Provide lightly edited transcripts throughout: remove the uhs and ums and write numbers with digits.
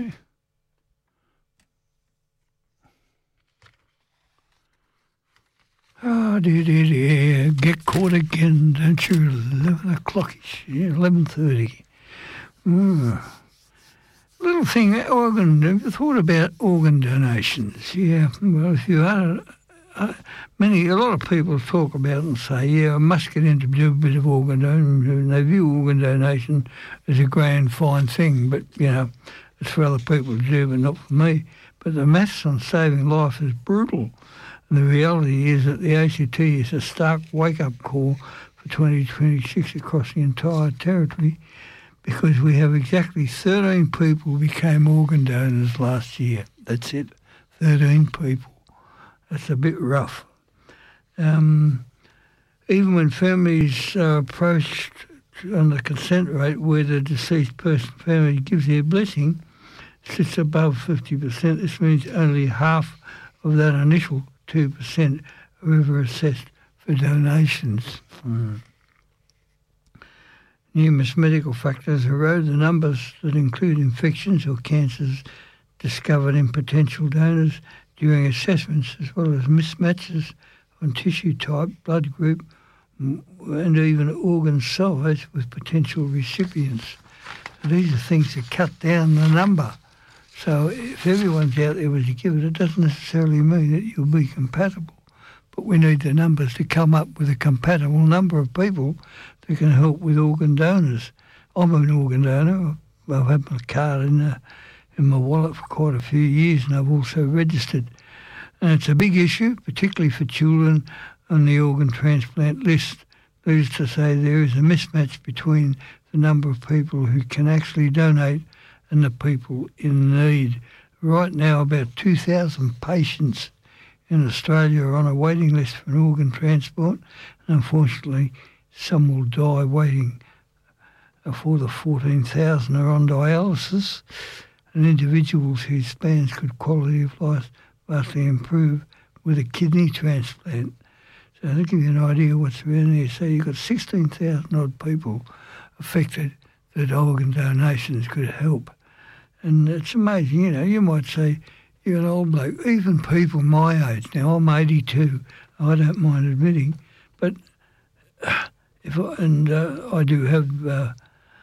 Okay. Oh, dear. Get caught again, don't you? 11 o'clock-ish, 11:30. Little thing, organ. Have you thought about organ donations? Yeah, well, if you are, a lot of people talk about it and say, yeah, I must get into do a bit of organ donation. And they view organ donation as a grand, fine thing, but, it's for other people to do, but not for me. But the maths on saving life is brutal. And the reality is that the ACT is a stark wake-up call for 2026 across the entire territory, because we have exactly 13 people who became organ donors last year. That's it, 13 people. That's a bit rough. Even when families are approached on the consent rate where the deceased person family gives their blessing, sits above 50%. This means only half of that initial 2% are ever assessed for donations. Numerous medical factors erode the numbers that include infections or cancers discovered in potential donors during assessments, as well as mismatches on tissue type, blood group, and even organ size with potential recipients. So these are things that cut down the number. So if everyone's out there with a give it doesn't necessarily mean that you'll be compatible. But we need the numbers to come up with a compatible number of people that can help with organ donors. I'm an organ donor. I've had my card in my wallet for quite a few years, and I've also registered. And it's a big issue, particularly for children on the organ transplant list. Needless to say, there is a mismatch between the number of people who can actually donate and the people in need. Right now, about 2,000 patients in Australia are on a waiting list for an organ transplant, and unfortunately, some will die waiting for the 14,000 are on dialysis, and individuals whose spans could quality of life vastly improve with a kidney transplant. So to give you an idea what's around there, so you've got 16,000 odd people affected that organ donations could help. And it's amazing, you might say, you're an old bloke, even people my age. Now, I'm 82, I don't mind admitting, but I do have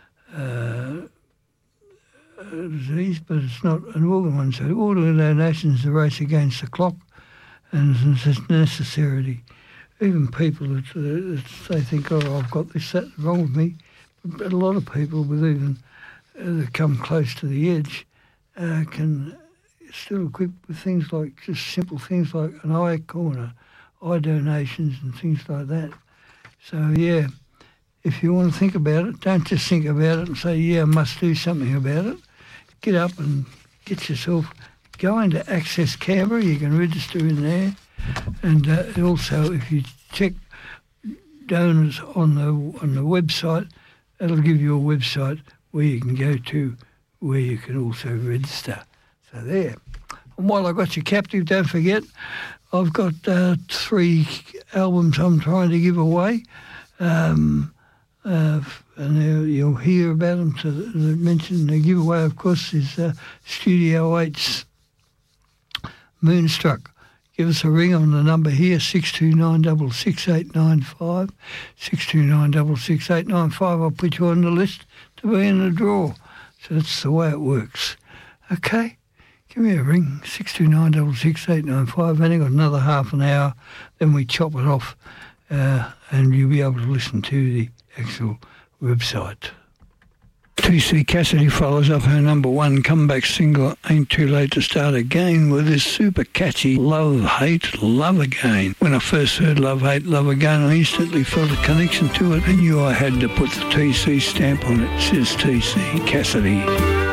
disease, but it's not an organ one. So organ donation is a race against the clock, and it's a necessity. Even people that they think, I've got this, that wrong with me, but a lot of people with even that come close to the edge can still equip with things like just simple things like an eye corner, eye donations and things like that. So, yeah, if you want to think about it, don't just think about it and say, I must do something about it. Get up and get yourself going to Access Canberra. You can register in there. And also, if you check donors on the website, it'll give you a website where you can go to where you can also register. So there. And while I got you captive, don't forget, I've got 3 albums I'm trying to give away. And you'll hear about them. To mention the giveaway, of course, is Studio 8's Moonstruck. Give us a ring on the number here, 629 66895, 629 66895. I'll put you on the list to be in the draw. So that's the way it works. Okay? Give me a ring, 629 66895. I've only got another half an hour, then we chop it off, and you'll be able to listen to the actual website. TC Cassidy follows up her number 1 comeback single, Ain't Too Late to Start Again, with this super catchy Love, Hate, Love Again. When I first heard Love, Hate, Love Again, I instantly felt a connection to it and knew I had to put the TC stamp on it, says TC Cassidy.